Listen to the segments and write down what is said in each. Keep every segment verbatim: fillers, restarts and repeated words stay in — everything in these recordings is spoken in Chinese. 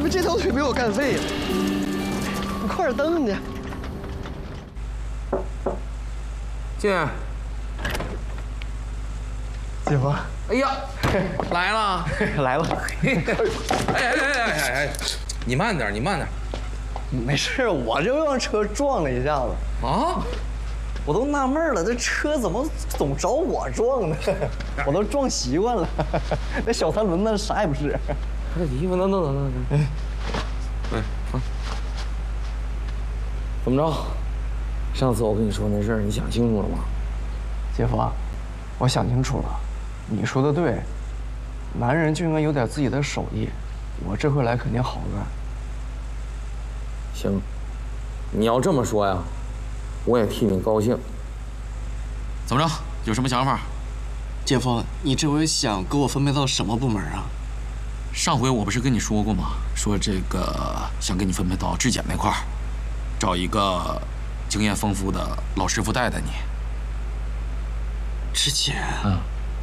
这条腿被我干废了，你快点蹬去。 进。 姐夫， 哎呀，来了， 来了。 哎哎哎哎哎哎，你慢点，你慢点。 没事，我就让车撞了一下子。 啊？ 我都纳闷了，这车怎么总找我撞呢？我都撞习惯了。那小三轮子啥也不是。 他这衣服，等等等等等。哎，啊，怎么着？上次我跟你说那事儿，你想清楚了吗？ 姐夫，我想清楚了，你说的对，男人就应该有点自己的手艺。我这回来肯定好干。 行，你要这么说呀，我也替你高兴。 怎么着？有什么想法？ 姐夫，你这回想给我分配到什么部门啊？ 上回我不是跟你说过吗？说这个想给你分配到质检那块儿，找一个经验丰富的老师傅带带你。 质检？ 嗯。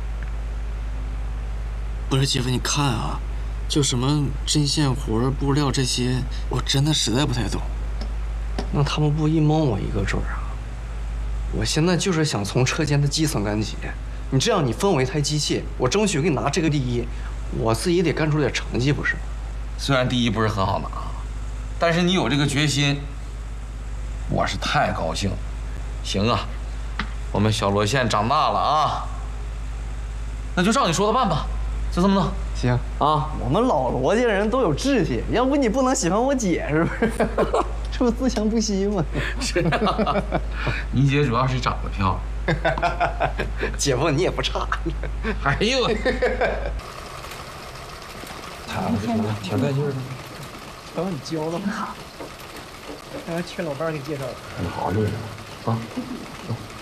不是姐夫，你看啊，就什么针线活、布料这些，我真的实在不太懂。那他们不一蒙我一个准儿啊！我现在就是想从车间的基层干起。你这样，你分我一台机器，我争取给你拿这个第一，我自己得干出点成绩，不是吗？ 虽然第一不是很好拿，但是你有这个决心，我是太高兴了。行啊，我们小罗县长大了啊，那就照你说的办吧，就这么弄。 行啊，我们老罗家人都有志气，要不你不能喜欢我姐是不是？这不自强不息吗？ 是啊，你姐主要是长得漂亮。 姐夫你也不差。 哎呦，太好了，挺带劲的。 瞧你教的好，让缺老伴给介绍了。 你好厉害啊！走。